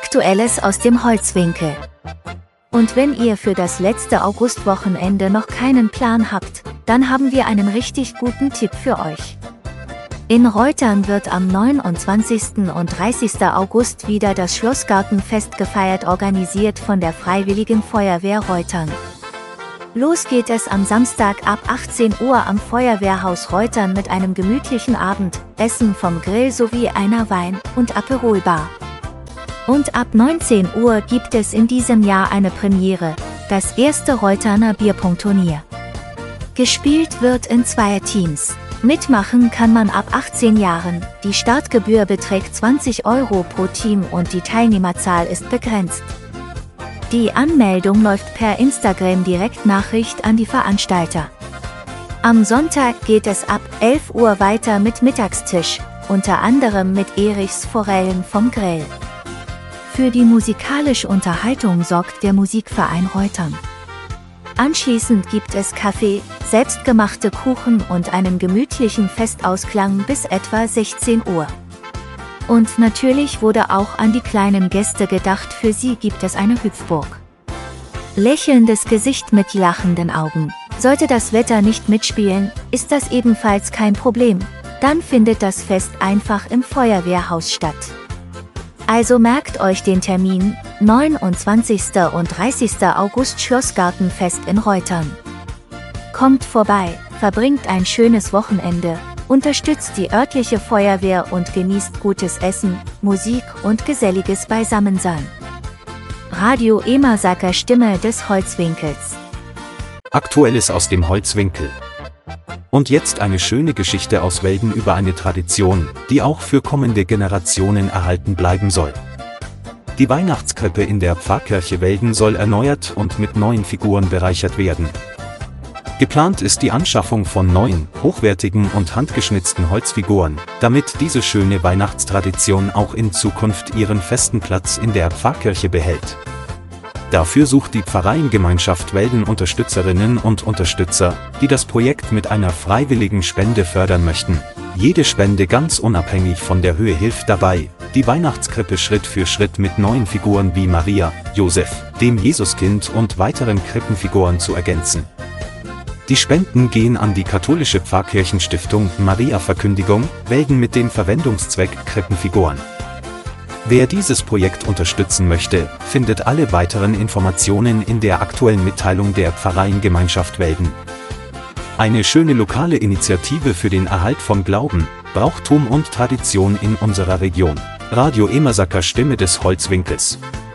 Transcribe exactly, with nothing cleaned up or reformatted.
Aktuelles aus dem Holzwinkel. Und wenn ihr für das letzte Augustwochenende noch keinen Plan habt, dann haben wir einen richtig guten Tipp für euch. In Reutern wird am neunundzwanzigsten und dreißigsten August wieder das Schlossgartenfest gefeiert, organisiert von der Freiwilligen Feuerwehr Reutern. Los geht es am Samstag ab achtzehn Uhr am Feuerwehrhaus Reutern mit einem gemütlichen Abendessen vom Grill sowie einer Wein- und Aperolbar. Und ab neunzehn Uhr gibt es in diesem Jahr eine Premiere, das erste Reuterner Bierpong-Turnier. Gespielt wird in zwei Teams. Mitmachen kann man ab achtzehn Jahren, die Startgebühr beträgt zwanzig Euro pro Team und die Teilnehmerzahl ist begrenzt. Die Anmeldung läuft per Instagram-Direktnachricht an die Veranstalter. Am Sonntag geht es ab elf Uhr weiter mit Mittagstisch, unter anderem mit Erichs Forellen vom Grill. Für die musikalische Unterhaltung sorgt der Musikverein Reutern. Anschließend gibt es Kaffee, selbstgemachte Kuchen und einen gemütlichen Festausklang bis etwa sechzehn Uhr. Und natürlich wurde auch an die kleinen Gäste gedacht, für sie gibt es eine Hüpfburg. Lächelndes Gesicht mit lachenden Augen. Sollte das Wetter nicht mitspielen, ist das ebenfalls kein Problem. Dann findet das Fest einfach im Feuerwehrhaus statt. Also merkt euch den Termin, neunundzwanzigsten und dreißigsten August Schlossgartenfest in Reutern. Kommt vorbei, verbringt ein schönes Wochenende, unterstützt die örtliche Feuerwehr und genießt gutes Essen, Musik und geselliges Beisammensein. Radio Emersaker, Stimme des Holzwinkels. Aktuelles aus dem Holzwinkel. Und jetzt eine schöne Geschichte aus Welden über eine Tradition, die auch für kommende Generationen erhalten bleiben soll. Die Weihnachtskrippe in der Pfarrkirche Welden soll erneuert und mit neuen Figuren bereichert werden. Geplant ist die Anschaffung von neuen, hochwertigen und handgeschnitzten Holzfiguren, damit diese schöne Weihnachtstradition auch in Zukunft ihren festen Platz in der Pfarrkirche behält. Dafür sucht die Pfarreiengemeinschaft Welden Unterstützerinnen und Unterstützer, die das Projekt mit einer freiwilligen Spende fördern möchten. Jede Spende ganz unabhängig von der Höhe hilft dabei, die Weihnachtskrippe Schritt für Schritt mit neuen Figuren wie Maria, Josef, dem Jesuskind und weiteren Krippenfiguren zu ergänzen. Die Spenden gehen an die katholische Pfarrkirchenstiftung Maria Verkündigung, Welden mit dem Verwendungszweck Krippenfiguren. Wer dieses Projekt unterstützen möchte, findet alle weiteren Informationen in der aktuellen Mitteilung der Pfarreiengemeinschaft Welden. Eine schöne lokale Initiative für den Erhalt von Glauben, Brauchtum und Tradition in unserer Region. Radio Emersaker, Stimme des Holzwinkels.